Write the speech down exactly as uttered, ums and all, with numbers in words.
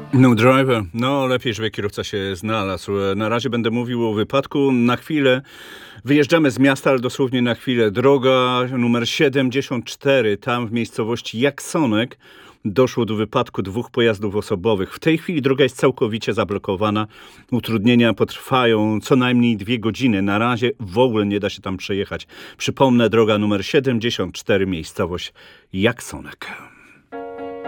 No driver, no lepiej, żeby kierowca się znalazł. Na razie będę mówił o wypadku. Na chwilę wyjeżdżamy z miasta, ale dosłownie na chwilę. Droga numer siedemdziesiąt cztery, tam w miejscowości Jaksonek doszło do wypadku dwóch pojazdów osobowych. W tej chwili droga jest całkowicie zablokowana. Utrudnienia potrwają co najmniej dwie godziny. Na razie w ogóle nie da się tam przejechać. Przypomnę, droga numer siedemdziesiąt cztery, miejscowość Jaksonek.